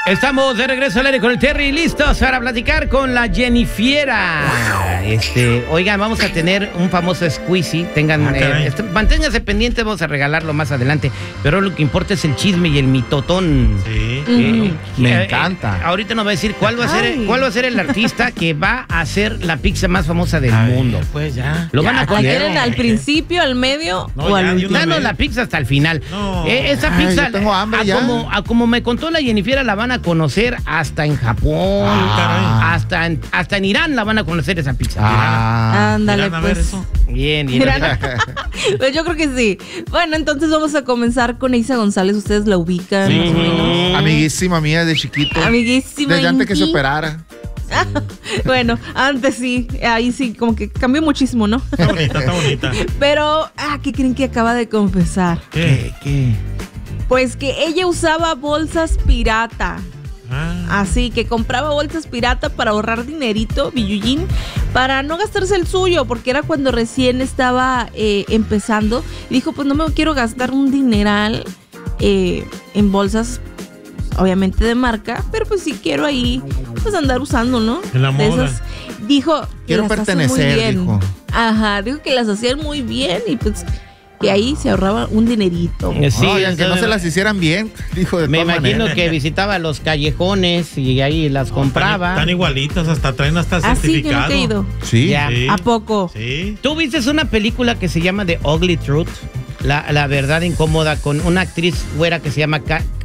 Estamos de regreso al aire con el Terry, listos para platicar con la Jennifiera. Oigan, vamos a tener un famoso squeezy. Manténganse pendientes, vamos a regalarlo más adelante. Pero lo que importa es el chisme y el mitotón. Sí. Me encanta. Ahorita nos va a decir cuál va a ser el artista que va a hacer la pizza más famosa del mundo. Pues ya. Lo van a ¿La quieren al principio, al medio o al último? Danos la pizza hasta el final. No. Esa pizza, yo tengo hambre ya. Como me contó la Jennifiera, la van a conocer hasta en Japón, hasta en Irán la van a conocer esa pizza. Ándale, a pues. ver eso. Bien. Pues yo creo que sí. Bueno, entonces vamos a comenzar con Eiza González. Ustedes la ubican, más o menos. Amiguísima mía de chiquito. Amiguísima. Desde antes que se operara. Bueno, antes sí, ahí sí, como que cambió muchísimo, ¿no? Está bonita. Pero, ¿qué creen que acaba de confesar? ¿Qué? Pues que ella usaba bolsas pirata. Así que compraba bolsas pirata para ahorrar dinerito, billuyín, para no gastarse el suyo, porque era cuando recién estaba empezando. Y dijo, pues no me quiero gastar un dineral en bolsas, obviamente de marca, pero pues sí quiero ahí pues andar usando, ¿no? En la moda. Esas, dijo, quiero pertenecer, dijo. Ajá, dijo que las hacían muy bien y pues que ahí se ahorraba un dinerito. Sí, y aunque no se las hicieran bien, dijo de me todas imagino maneras. que visitaba los callejones y ahí las compraba. Están igualitas, hasta traen hasta certificado. Sí, yo nunca he ido. Sí. Ya. Sí. ¿A poco? Sí. ¿Tú viste una película que se llama The Ugly Truth? La verdad incómoda, con una actriz güera que se llama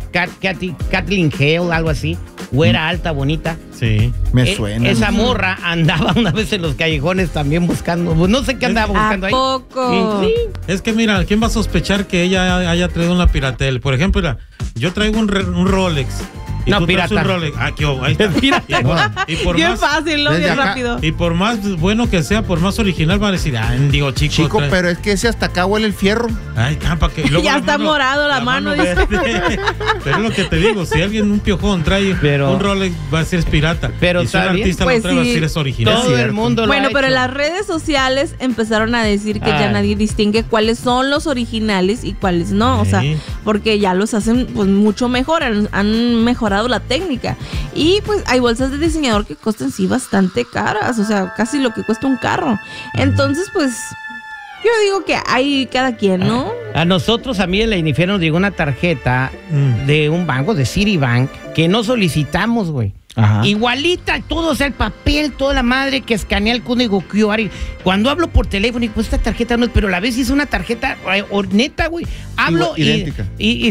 Kathleen Hale, algo así. Güera, alta, bonita. Sí. Me suena. Esa morra andaba una vez en los callejones también buscando, no sé qué andaba buscando ahí. ¿A poco? Sí. Es que mira, ¿quién va a sospechar que ella haya traído una piratel? Por ejemplo, mira, yo traigo un Rolex. Y No, tú traes pirata. un Rolex. Ahí está. Y por Bien más, fácil, ¿no? desde Bien acá. rápido. y por más bueno que sea, por más original, van a decir, digo, chico. Pero es que ese hasta acá huele el fierro. Ay, campa, que luego Ya la está morado la mano, dice. verde. Pero es lo que te digo, si alguien, un piojón, trae un Rolex, va a decir es pirata. Pero y si un está bien. artista Pues lo trae, va a sí. decir es original. Todo el mundo lo Bueno, ha pero hecho. las redes sociales empezaron a decir que ya nadie distingue cuáles son los originales y cuáles no. O sea, Sí. porque ya los hacen pues mucho mejor, han mejorado la técnica. Y pues hay bolsas de diseñador que cuestan sí bastante caras, o sea, casi lo que cuesta un carro. Entonces, pues, yo digo que hay cada quien, ¿no? A nosotros, a mí en la Jennifiera nos llegó una tarjeta de un banco, de Citibank, que no solicitamos, güey. Ajá. Igualita, todo, o sea, el papel, toda la madre que escanea el código QR. Y cuando hablo por teléfono, digo, pues esta tarjeta no es, pero a la vez es una tarjeta neta, güey. Hablo idéntica.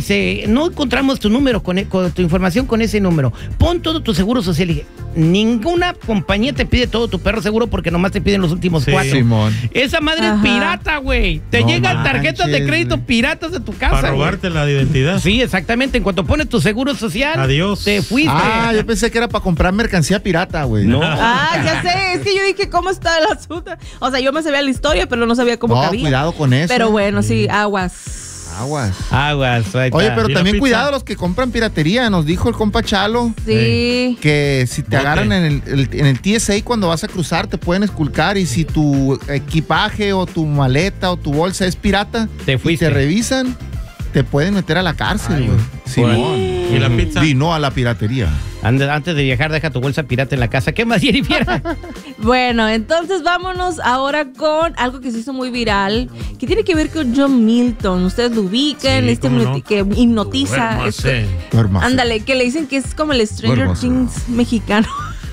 y no encontramos tu número con tu información con ese número. Pon todo tu seguro social. Y dije, ninguna compañía te pide todo tu perro seguro porque nomás te piden los últimos 4. Simón. Esa madre Ajá. es pirata, güey. Te No llegan tarjetas de manches, crédito güey. piratas de tu casa. Para güey. robarte la identidad. Sí, exactamente. En cuanto pones tu seguro social, Adiós. te fuiste. Yo pensé que era para comprar mercancía pirata, güey. No. Ya sé, es que yo dije, ¿cómo está el asunto? O sea, yo me sabía la historia, pero no sabía cómo No, cabía. cuidado con eso. Pero bueno, sí, aguas. Aguas. Aguas. Ahí Oye, está. pero ¿Y la también pizza? cuidado los que compran piratería. Nos dijo el compa Chalo Sí. que si te Bote. agarran en el TSA cuando vas a cruzar, te pueden esculcar. Y si tu equipaje o tu maleta o tu bolsa es pirata Te y fuiste. te revisan, te pueden meter a la cárcel, Ay, güey. bueno. Simón. ¿Y la pizza? Y no a la piratería. Antes de viajar, deja tu bolsa pirata en la casa. ¿Qué más, Jennifiera? Bueno, entonces vámonos ahora con algo que se hizo muy viral, que tiene que ver con John Milton. Ustedes lo ubican, Sí, ¿cómo no? que hipnotiza. Duérmase. Duérmase. Ándale, que le dicen que es como el Stranger Duérmase. Things mexicano.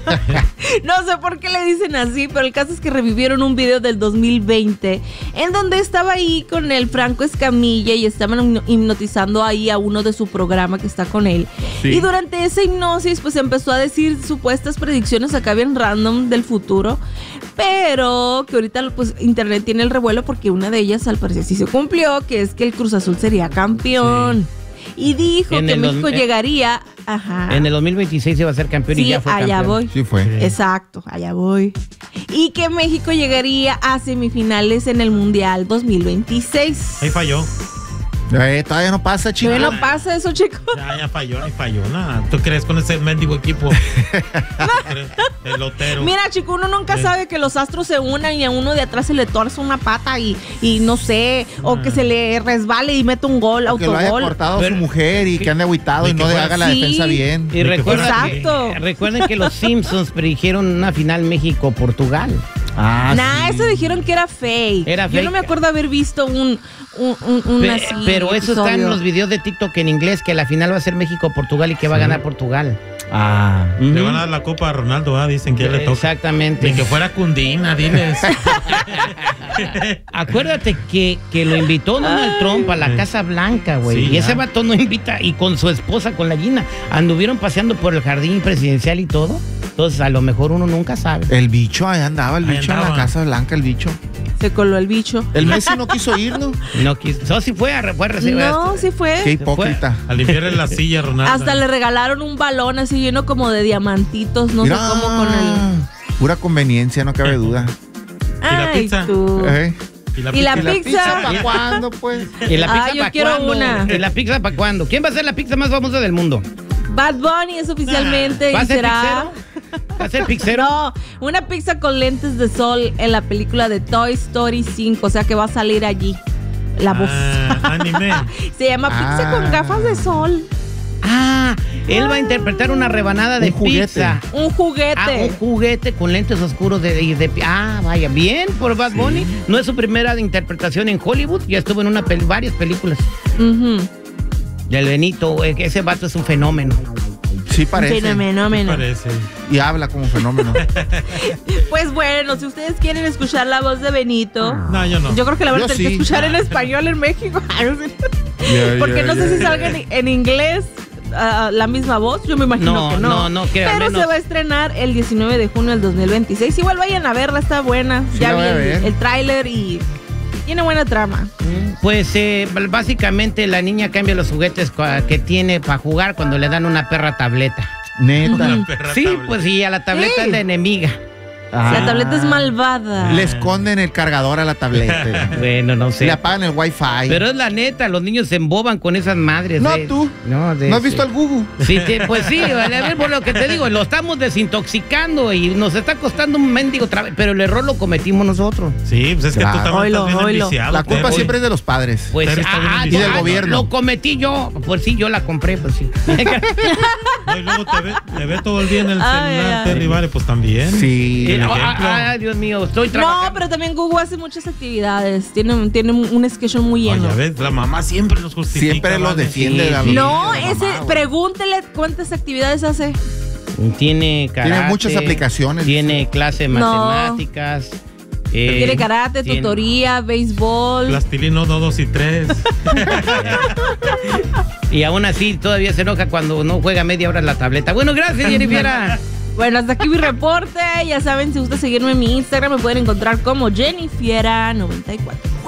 No sé por qué le dicen así, pero el caso es que revivieron un video del 2020 en donde estaba ahí con el Franco Escamilla y estaban hipnotizando ahí a uno de su programa que está con él. Sí. Y durante esa hipnosis pues empezó a decir supuestas predicciones acá bien random del futuro, pero que ahorita pues internet tiene el revuelo porque una de ellas al parecer sí se cumplió, que es que el Cruz Azul sería campeón. Y dijo En que el México 2000 llegaría. Ajá. En el 2026 se va a ser campeón Sí, y ya fue allá campeón. voy. Sí fue. Exacto, allá voy. Y que México llegaría a semifinales en el Mundial 2026. Ahí falló. Todavía no pasa, chicos. Todavía no pasa eso, chicos. Ya falló. Nada. ¿Tú crees con ese mendigo equipo? El lotero. Mira, chico, uno nunca sabe que los astros se unan y a uno de atrás se le torce una pata y no sé, o que se le resbale y mete un gol, que lo haya autogol. cortado su mujer y que ande agüitado y no le haga la defensa bien. Y Exacto. recuerden que los Simpsons predijeron una final México-Portugal. Eso dijeron que era fake. Yo no me acuerdo haber visto un así. Pero eso está en los videos de TikTok en inglés, que la final va a ser México-Portugal y que va a ganar Portugal. Le van a dar la copa a Ronaldo, dicen que le toca. Exactamente. Ni que fuera Cundina, diles. Acuérdate que lo invitó Donald Trump a la Casa Blanca, güey. Sí, y ese vato no invita, y con su esposa, con la Gina, anduvieron paseando por el jardín presidencial y todo. Entonces, a lo mejor uno nunca sabe. El bicho, ahí andaba el bicho en la Casa Blanca, el bicho. Se coló el bicho. El Messi no quiso ir, ¿no? No quiso. No, sí fue a recibir. No, sí fue. Qué hipócrita. A limpiarle la silla, Ronaldo. Hasta le regalaron un balón así lleno como de diamantitos, no sé cómo con el... Pura conveniencia, no cabe duda. ¿Y la pizza? Tú. ¿Y la pizza? ¿Para cuándo, pues? ¿Y la pizza yo para quiero cuándo? una. ¿Y la pizza para cuándo? ¿Quién va a ser la pizza más famosa del mundo? Bad Bunny es oficialmente ¿Va a y ser será... pizzero? ¿Va a ser pizzero? No, una pizza con lentes de sol en la película de Toy Story 5, o sea que va a salir allí la voz. Anime. Se llama pizza con gafas de sol. Él va a interpretar una rebanada de pizza. Un juguete. Un juguete con lentes oscuros de vaya, bien por Bad Bunny. No es su primera interpretación en Hollywood, ya estuvo en varias películas. Del Benito, ese vato es un fenómeno. Sí parece. Fenómeno. Parece. Y habla como fenómeno. Pues bueno, si ustedes quieren escuchar la voz de Benito. No, yo no. Yo creo que la van a tener que escuchar en español en México. Porque no sé si salga en inglés la misma voz. Yo me imagino que no. Pero se va a estrenar el 19 de junio del 2026. Igual vayan a verla, está buena. Sí, ya vi el tráiler y tiene buena trama. Pues básicamente la niña cambia los juguetes que tiene para jugar cuando le dan una perra tableta. Neta. Sí, pues sí, a la tableta es la enemiga. La tableta es malvada. Le esconden el cargador a la tableta. Bueno, no sé. Le apagan el wifi. Pero es la neta, los niños se emboban con esas madres. No, tú. ¿No has visto al Gugu? Sí, pues sí, a ver, por lo que te digo, lo estamos desintoxicando y nos está costando un mendigo trabajo, pero el error lo cometimos nosotros. Sí, pues es que tú también estás bien enviciado. La culpa siempre es de los padres. Pues y del gobierno. Lo cometí yo. Pues sí, yo la compré, pues sí. Y luego te ve todo el día en el celular, Terry, vale, pues también. Sí. Dios mío, estoy trabajando. No, pero también Gugu hace muchas actividades. Tiene un schedule muy lleno. Ya ves, la mamá siempre los justifica. Siempre los defiende. No, pregúntele cuántas actividades hace. Tiene karate. Tiene muchas aplicaciones. Tiene clase de matemáticas. Tiene karate, tutoría, béisbol. Plastilino 1, 2 y 3. Y aún así todavía se enoja cuando no juega media hora en la tableta. Bueno, gracias, Jennifer. Bueno, hasta aquí mi reporte. Ya saben, si gusta seguirme en mi Instagram, me pueden encontrar como Jennifiera94.